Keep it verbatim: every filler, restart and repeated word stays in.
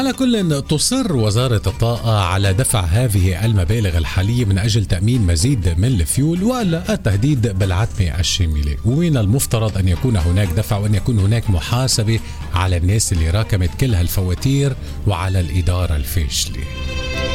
على كل، تصر وزارة الطاقة على دفع هذه المبالغ الحالية من أجل تأمين مزيد من الفيول ولا التهديد بالعتمة الشاملة. ومن المفترض أن يكون هناك دفع وأن يكون هناك محاسبة على الناس اللي راكمت كل هالفواتير وعلى الإدارة الفاشلة.